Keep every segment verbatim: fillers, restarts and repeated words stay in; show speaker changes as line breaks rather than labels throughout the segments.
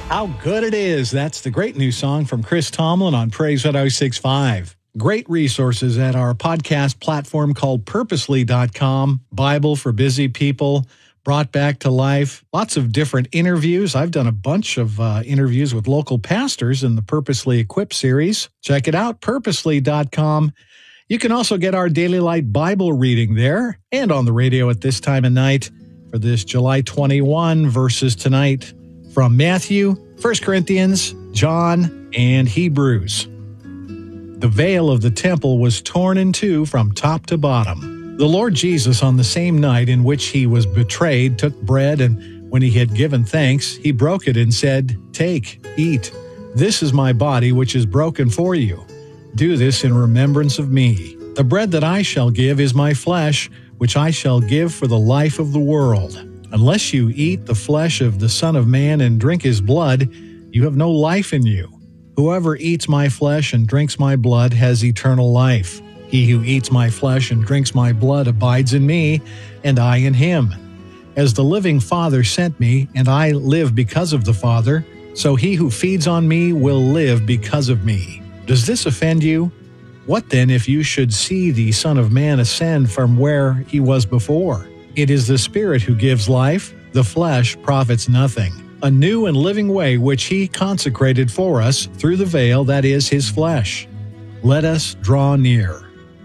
How good it is. That's the great new song from Chris Tomlin on Praise one oh six point five. Great resources at our podcast platform called purposely dot com. Bible for busy people, brought back to life. Lots of different interviews. I've done a bunch of uh, interviews with local pastors in the Purposely Equipped series. Check it out, purposely dot com. You can also get our Daily Light Bible reading there and on the radio at this time of night for this July twenty-first verses tonight from Matthew, First Corinthians, John, and Hebrews. The veil of the temple was torn in two from top to bottom. The Lord Jesus, on the same night in which he was betrayed, took bread, and when he had given thanks, he broke it and said, "Take, eat. This is my body, which is broken for you. Do this in remembrance of me. The bread that I shall give is my flesh, which I shall give for the life of the world. Unless you eat the flesh of the Son of Man and drink his blood, you have no life in you. Whoever eats my flesh and drinks my blood has eternal life. He who eats my flesh and drinks my blood abides in me, and I in him. As the living Father sent me, and I live because of the Father, so he who feeds on me will live because of me. Does this offend you? What then if you should see the Son of Man ascend from where he was before? It is the Spirit who gives life, the flesh profits nothing. A new and living way which he consecrated for us through the veil that is his flesh. Let us draw near."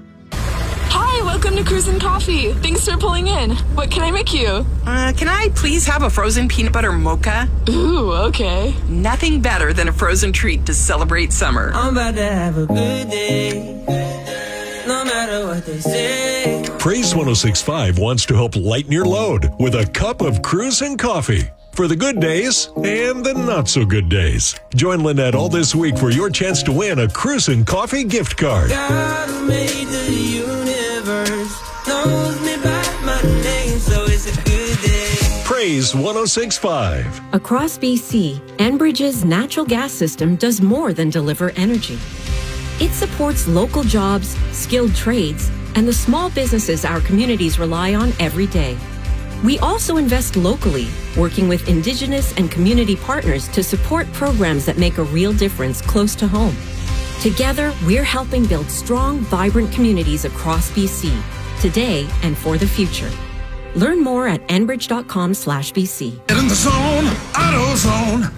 Hi, welcome to Cruisin' Coffee. Thanks for pulling in. What can I make you?
Uh, can I please have a frozen peanut butter mocha?
Ooh, okay.
Nothing better than a frozen treat to celebrate summer.
I'm about to have a good day, no matter what they say.
Praise one oh six point five wants to help lighten your load with a cup of Cruisin' Coffee. For the good days and the not-so-good days. Join Lynette all this week for your chance to win a Cruisin' Coffee gift card.
God made the universe, knows me by my name, so it's a good day.
Praise one oh six point five.
Across B C, Enbridge's natural gas system does more than deliver energy. It supports local jobs, skilled trades, and the small businesses our communities rely on every day. We also invest locally, working with Indigenous and community partners to support programs that make a real difference close to home. Together, we're helping build strong, vibrant communities across B C, today and for the future. Learn more at enbridge.com slash BC.
Get in the zone, AutoZone.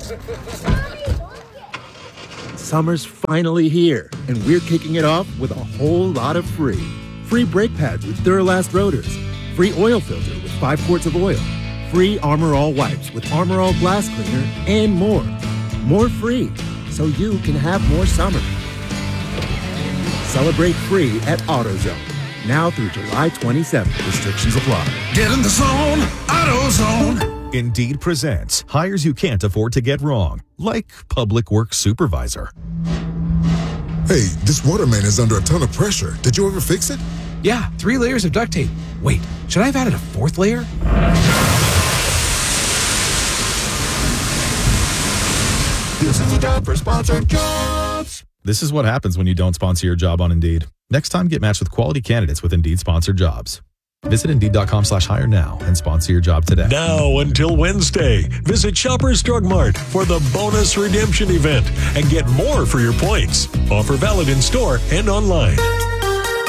Summer's finally here, and we're kicking it off with a whole lot of free. Free brake pads with Duralast rotors. Free oil filter with five quarts of oil. Free Armor All wipes with Armor All glass cleaner, and more. More free, so you can have more summer. Celebrate free at AutoZone. Now through July twenty-seventh. Restrictions apply.
Get in the zone, AutoZone.
Indeed presents hires you can't afford to get wrong, like public works supervisor.
Hey, this water main is under a ton of pressure. Did you ever fix it?
Yeah, three layers of duct tape. Wait, should I have added a fourth layer?
This is a job for sponsored jobs.
This is what happens when you don't sponsor your job on Indeed. Next time, get matched with quality candidates with Indeed sponsored jobs. Visit Indeed.com slash hire now and sponsor your job today.
Now until Wednesday, visit Shoppers Drug Mart for the bonus redemption event and get more for your points. Offer valid in store and online.